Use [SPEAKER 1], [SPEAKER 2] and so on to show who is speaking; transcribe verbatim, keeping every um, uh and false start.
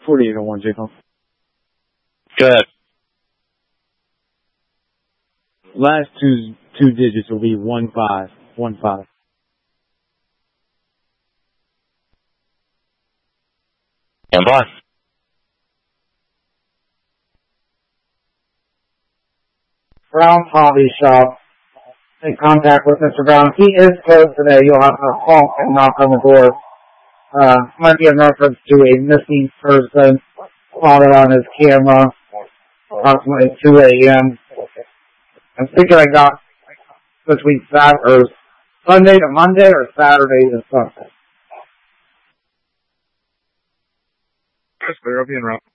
[SPEAKER 1] forty-eight oh one, J-Pump.
[SPEAKER 2] Go ahead.
[SPEAKER 1] Last two two digits will be one five. One five.
[SPEAKER 2] Stand by.
[SPEAKER 3] Brown Hobby Shop. Make contact with Mister Brown. He is closed today. You'll have to honk and knock on the door. Uh, might be in reference to a missing person spotted on his camera approximately two a.m. I'm thinking I got between Saturday or Sunday to Monday or Saturday to Sunday.
[SPEAKER 4] That's clear. I'll be in route.